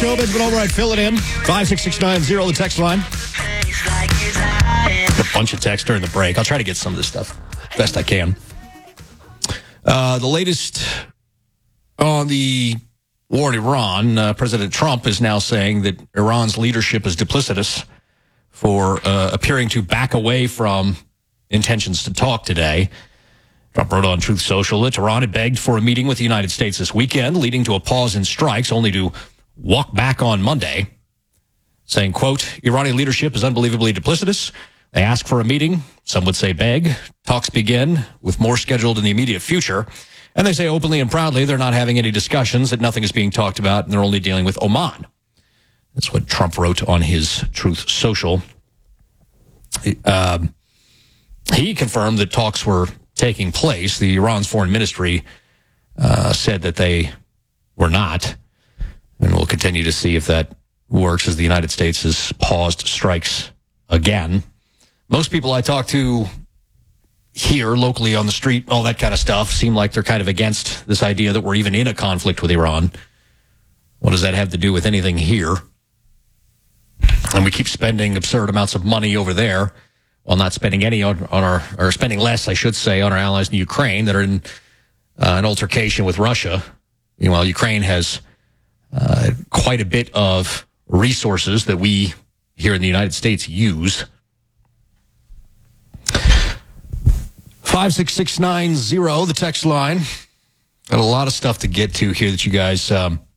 show. Benjamin Albright, fill it in. 56690, the text line. A bunch of text during the break. I'll try to get some of this stuff best I can. The latest on the war in Iran, President Trump is now saying that Iran's leadership is duplicitous for appearing to back away from intentions to talk today. Trump wrote on Truth Social that Iran had begged for a meeting with the United States this weekend, leading to a pause in strikes, only to walk back on Monday, saying, quote, Iranian leadership is unbelievably duplicitous. They ask for a meeting. Some would say beg. Talks begin with more scheduled in the immediate future. And they say openly and proudly they're not having any discussions, that nothing is being talked about, and they're only dealing with Oman. That's what Trump wrote on his Truth Social. He confirmed that talks were taking place. The Iran's foreign ministry said that they were not. And we'll continue to see if that works as the United States has paused strikes again. Most people I talk to here locally on the street, all that kind of stuff, seem like they're kind of against this idea that we're even in a conflict with Iran. What does that have to do with anything here? And we keep spending absurd amounts of money over there while not spending any on our, or spending less, I should say, on our allies in Ukraine that are in an altercation with Russia. Meanwhile, Ukraine has quite a bit of resources that we here in the United States use. 56690, the text line. Got a lot of stuff to get to here that you guys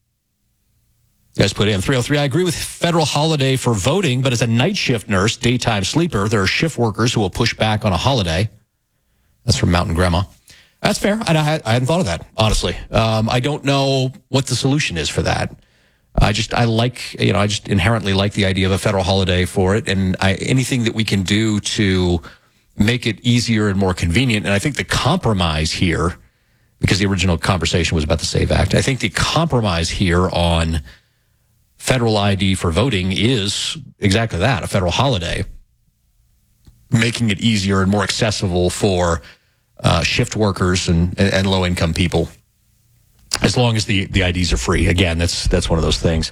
put in. 303, I agree with federal holiday for voting, but as a night shift nurse, daytime sleeper, there are shift workers who will push back on a holiday. That's from Mountain Grandma. That's fair. I hadn't thought of that, honestly. I don't know what the solution is for that. I just inherently like the idea of a federal holiday for it, and anything that we can do to make it easier and more convenient. And I think the compromise here, because the original conversation was about the SAVE Act, I think the compromise here on federal ID for voting is exactly that, a federal holiday, making it easier and more accessible for shift workers and low-income people, as long as the IDs are free. Again, that's one of those things.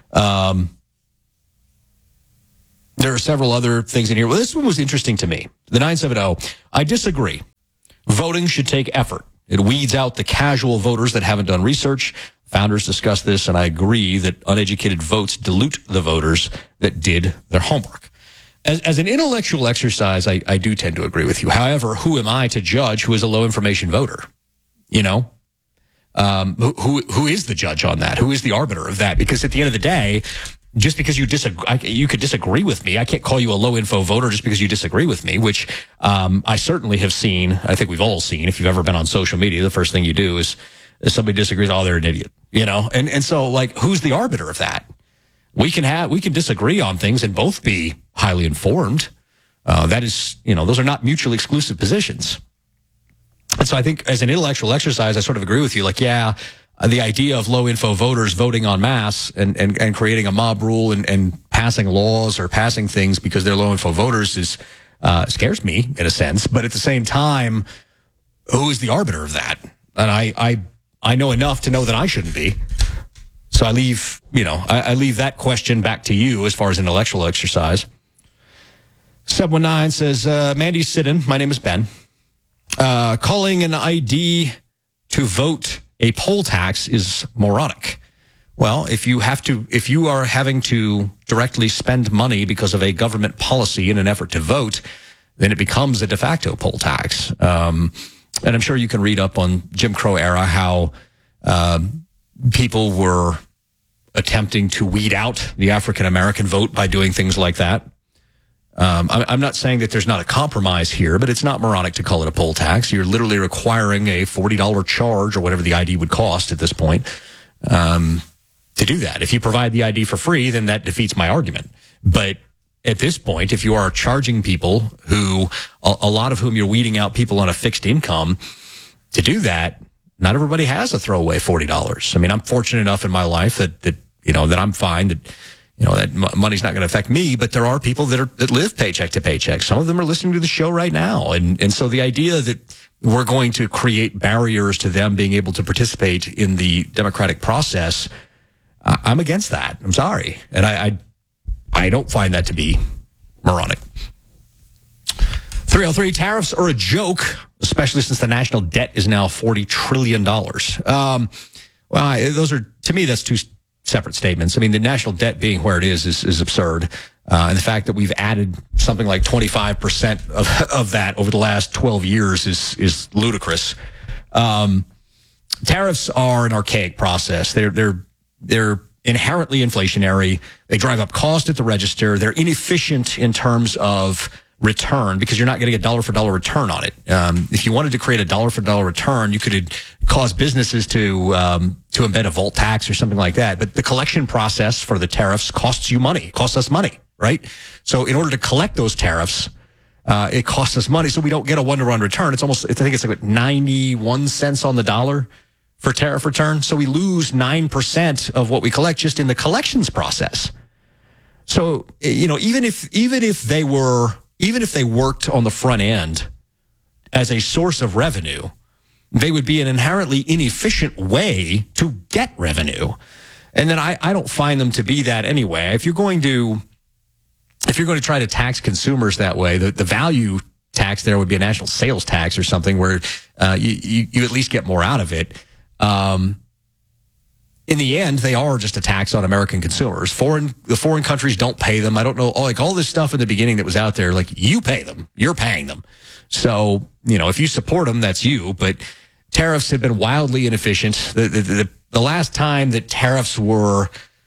There are several other things in here. Well, this one was interesting to me. The 970, I disagree. Voting should take effort. It weeds out the casual voters that haven't done research. Founders discussed this, and I agree that uneducated votes dilute the voters that did their homework. As an intellectual exercise, I do tend to agree with you. However, who am I to judge who is a low information voter? You know, who is the judge on that? Who is the arbiter of that? Because at the end of the day, just because you could disagree with me. I can't call you a low info voter just because you disagree with me, which I certainly have seen. I think we've all seen. If you've ever been on social media, the first thing you do is if somebody disagrees, oh, they're an idiot, you know? And so, like, who's the arbiter of that? We can disagree on things and both be highly informed. That is, those are not mutually exclusive positions. And so I think as an intellectual exercise, I sort of agree with you. Like, yeah, the idea of low info voters voting en masse and creating a mob rule and passing laws or passing things because they're low info voters is, scares me in a sense. But at the same time, who is the arbiter of that? And I know enough to know that I shouldn't be. So I leave that question back to you as far as intellectual exercise. 719 says, Mandy's sitting. My name is Ben. Calling an ID to vote a poll tax is moronic. Well, if you are having to directly spend money because of a government policy in an effort to vote, then it becomes a de facto poll tax. And I'm sure you can read up on Jim Crow era how people were attempting to weed out the African American vote by doing things like that. I'm not saying that there's not a compromise here, but it's not moronic to call it a poll tax. You're literally requiring a $40 charge or whatever the ID would cost at this point to do that. If you provide the ID for free, then that defeats my argument. But at this point, if you are charging people who, a lot of whom you're weeding out people on a fixed income, to do that, not everybody has a throwaway $40. I mean, I'm fortunate enough in my life that I'm fine, that money's not going to affect me, but there are people that live paycheck to paycheck. Some of them are listening to the show right now. And so the idea that we're going to create barriers to them being able to participate in the democratic process, I'm against that. I'm sorry. And I don't find that to be moronic. 303, tariffs are a joke, especially since the national debt is now $40 trillion. Well, those are, to me, that's two separate statements. I mean, the national debt being where it is absurd. And the fact that we've added something like 25% of that over the last 12 years is ludicrous. Tariffs are an archaic process. They're inherently inflationary. They drive up cost at the register. They're inefficient in terms of return because you're not getting a dollar for dollar return on it. If you wanted to create a dollar for dollar return, you could cause businesses to embed a volt tax or something like that. But the collection process for the tariffs costs us money, right? So in order to collect those tariffs, it costs us money. So we don't get a one-to-one return. I think it's like 91 cents on the dollar for tariff return. So we lose 9% of what we collect just in the collections process. So, even if they worked on the front end as a source of revenue, they would be an inherently inefficient way to get revenue. And then I don't find them to be that anyway. If you're going to try to tax consumers that way, the value tax there would be a national sales tax or something where you at least get more out of it. In the end, they are just a tax on American consumers. The foreign countries don't pay them. I don't know, all this stuff in the beginning that was out there, like you pay them, you're paying them. So, if you support them, that's you. But tariffs have been wildly inefficient. The last time that tariffs were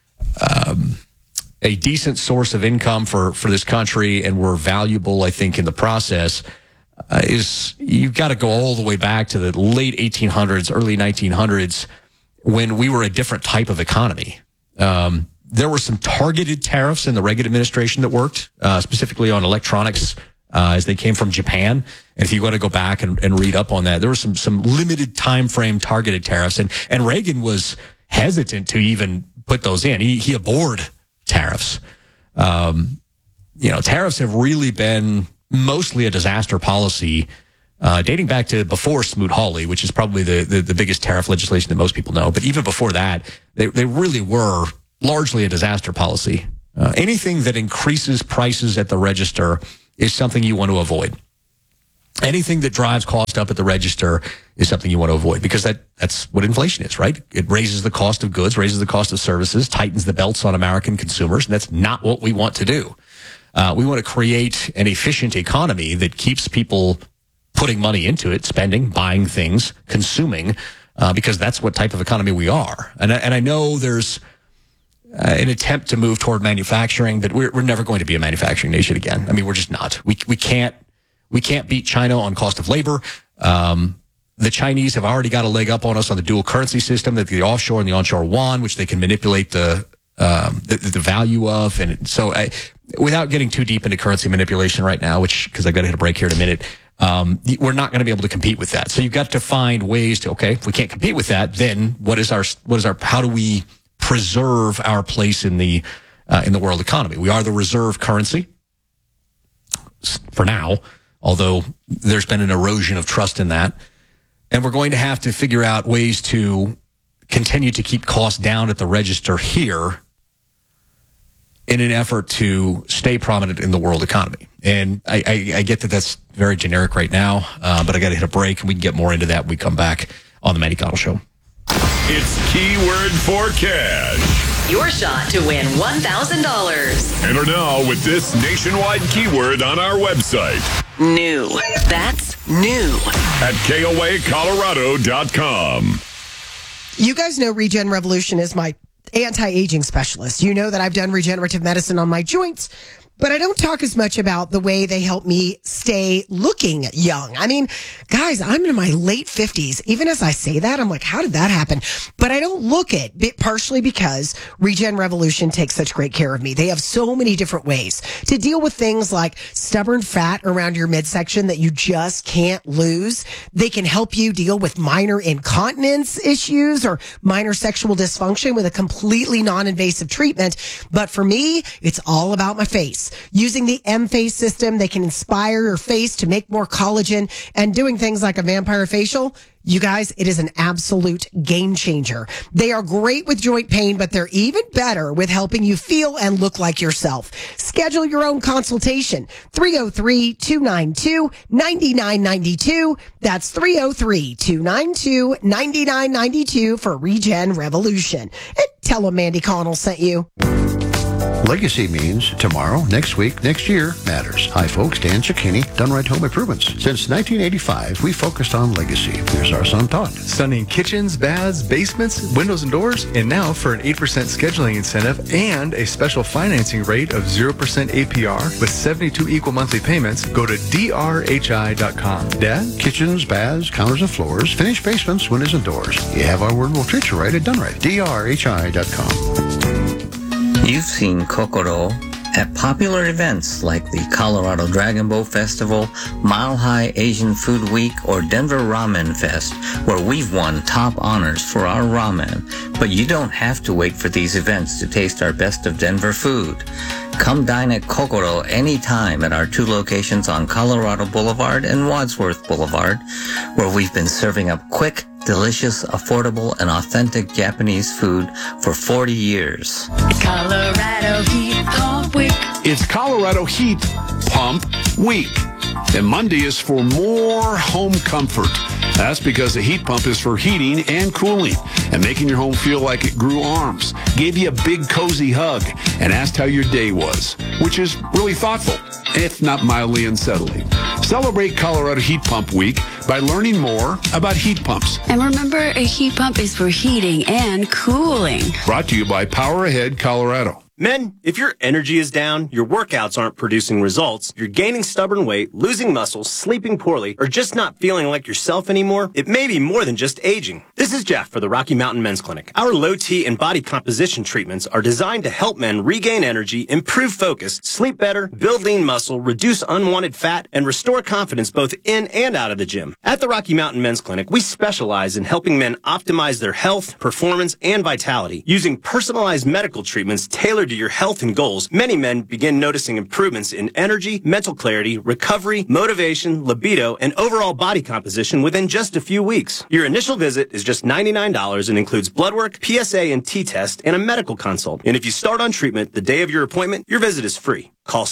a decent source of income for this country and were valuable, I think, in the process, is you've got to go all the way back to the late 1800s, early 1900s, when we were a different type of economy. There were some targeted tariffs in the Reagan administration that worked, specifically on electronics, as they came from Japan. And if you want to go back and read up on that, there were some limited time frame targeted tariffs. And Reagan was hesitant to even put those in. He abhorred tariffs. Tariffs have really been mostly a disaster policy, dating back to before Smoot-Hawley, which is probably the biggest tariff legislation that most people know. But even before that, they really were largely a disaster policy. Anything that increases prices at the register is something you want to avoid. Anything that drives cost up at the register is something you want to avoid because that's what inflation is, right? It raises the cost of goods, raises the cost of services, tightens the belts on American consumers, and that's not what we want to do. We want to create an efficient economy that keeps people putting money into it, spending, buying things, consuming, because that's what type of economy we are. And I know there's an attempt to move toward manufacturing, but we're never going to be a manufacturing nation again. I mean, we're just not. We can't beat China on cost of labor. The Chinese have already got a leg up on us on the dual currency system, that the offshore and the onshore yuan, which they can manipulate the value of. And so without getting too deep into currency manipulation right now, because I've got to hit a break here in a minute, we're not going to be able to compete with that. So you've got to find ways to, if we can't compete with that, then how do we preserve our place in the world economy? We are the reserve currency for now, although there's been an erosion of trust in that. And we're going to have to figure out ways to continue to keep costs down at the register here in an effort to stay prominent in the world economy. And I get that that's very generic right now, but I got to hit a break, and we can get more into that when we come back on the Manny Cottle Show. It's Keyword for Cash. Your shot to win $1,000. Enter now with this nationwide keyword on our website. New. That's new. At KOAcolorado.com. You guys know Regen Revolution is my anti-aging specialist. You know that I've done regenerative medicine on my joints, but I don't talk as much about the way they help me stay looking young. I mean, guys, I'm in my late 50s. Even as I say that, I'm like, how did that happen? But I don't look it, partially because Regen Revolution takes such great care of me. They have so many different ways to deal with things like stubborn fat around your midsection that you just can't lose. They can help you deal with minor incontinence issues or minor sexual dysfunction with a completely non-invasive treatment. But for me, it's all about my face. face. Using the M-Face system, they can inspire your face to make more collagen, and doing things like a vampire facial. You guys, it is an absolute game changer. They are great with joint pain, but they're even better with helping you feel and look like yourself. Schedule your own consultation. 303-292-9992. That's 303-292-9992 for Regen Revolution. And tell them Mandy Connell sent you. Legacy means tomorrow, next week, next year matters. Hi, folks. Dan Cicchini, Done Right Home Improvements. Since 1985, we focused on legacy. Here's our son, Todd. Stunning kitchens, baths, basements, windows, and doors. And now for an 8% scheduling incentive and a special financing rate of 0% APR with 72 equal monthly payments, go to drhi.com. Dad? Kitchens, baths, counters and floors, finished basements, windows and doors. You have our word, we'll treat you right at Done Right. drhi.com. You've seen Kokoro at popular events like the Colorado Dragon Boat Festival, Mile High Asian Food Week, or Denver Ramen Fest, where we've won top honors for our ramen. But you don't have to wait for these events to taste our best of Denver food. Come dine at Kokoro anytime at our 2 locations on Colorado Boulevard and Wadsworth Boulevard, where we've been serving up quick, delicious, affordable, and authentic Japanese food for 40 years. Colorado Heat Pump Week. It's Colorado Heat Pump Week. And Monday is for more home comfort. That's because the heat pump is for heating and cooling and making your home feel like it grew arms, gave you a big cozy hug, and asked how your day was, which is really thoughtful, if not mildly unsettling. Celebrate Colorado Heat Pump Week by learning more about heat pumps. And remember, a heat pump is for heating and cooling. Brought to you by Power Ahead Colorado. Men, if your energy is down, your workouts aren't producing results, you're gaining stubborn weight, losing muscle, sleeping poorly, or just not feeling like yourself anymore, it may be more than just aging. This is Jeff for the Rocky Mountain Men's Clinic. Our low T and body composition treatments are designed to help men regain energy, improve focus, sleep better, build lean muscle, reduce unwanted fat, and restore confidence both in and out of the gym. At the Rocky Mountain Men's Clinic, we specialize in helping men optimize their health, performance, and vitality. Using personalized medical treatments tailored to your health and goals, many men begin noticing improvements in energy, mental clarity, recovery, motivation, libido, and overall body composition within just a few weeks. Your initial visit is just $99 and includes blood work, PSA and T-test, and a medical consult. And if you start on treatment the day of your appointment, your visit is free. Call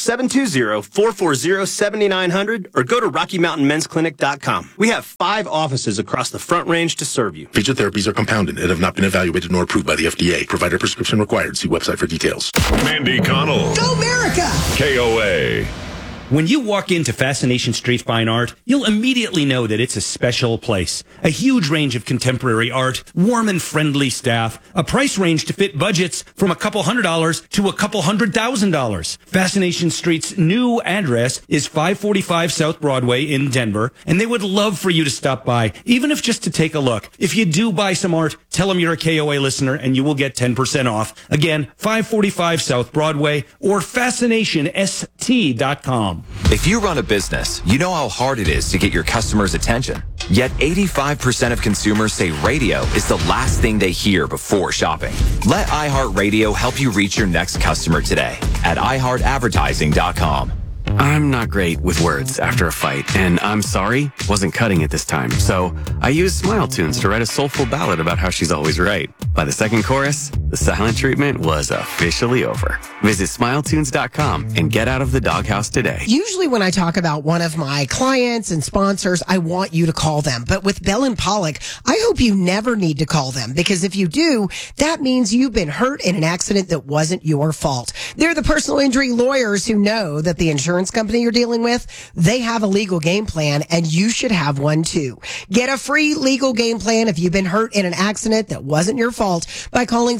720-440-7900 or go to RockyMountainMen'sClinic.com. We have 5 offices across the Front Range to serve you. Feature therapies are compounded and have not been evaluated nor approved by the FDA. Provider prescription required. See website for details. Mandy Connell. Go America! KOA. When you walk into Fascination Street Fine Art, you'll immediately know that it's a special place. A huge range of contemporary art, warm and friendly staff, a price range to fit budgets from a couple $100 to a couple $100,000. Fascination Street's new address is 545 South Broadway in Denver, and they would love for you to stop by, even if just to take a look. If you do buy some art, tell them you're a KOA listener and you will get 10% off. Again, 545 South Broadway or FascinationST.com. If you run a business, you know how hard it is to get your customers' attention. Yet 85% of consumers say radio is the last thing they hear before shopping. Let iHeartRadio help you reach your next customer today at iHeartAdvertising.com. I'm not great with words after a fight, and I'm sorry, wasn't cutting it this time. So I used Smile Tunes to write a soulful ballad about how she's always right. By the second chorus, the silent treatment was officially over. Visit SmileTunes.com and get out of the doghouse today. Usually when I talk about one of my clients and sponsors, I want you to call them. But with Bell and Pollock, I hope you never need to call them, because if you do, that means you've been hurt in an accident that wasn't your fault. They're the personal injury lawyers who know that the insurance company you're dealing with, they have a legal game plan, and you should have one too. Get a free legal game plan if you've been hurt in an accident that wasn't your fault by calling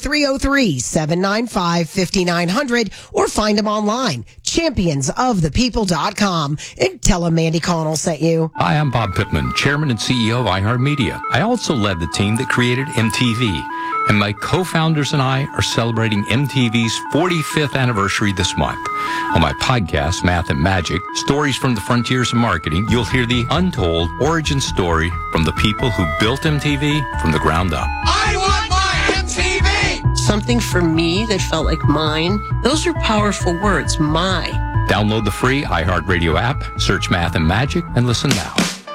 303-795-5900 or find them online, championsofthepeople.com, and tell them Mandy Connell sent you. Hi, I'm Bob Pittman, Chairman and CEO of iHeartMedia. I also led the team that created MTV. And my co-founders and I are celebrating MTV's 45th anniversary this month. On my podcast, Math and Magic, Stories from the Frontiers of Marketing, you'll hear the untold origin story from the people who built MTV from the ground up. I want my MTV! Something for me that felt like mine. Those are powerful words, my. Download the free iHeartRadio app, search Math and Magic, and listen now.